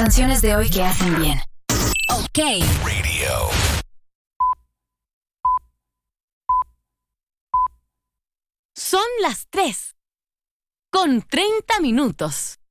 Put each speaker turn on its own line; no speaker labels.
canciones de hoy que hacen bien.
OK Radio. Son las 3:30.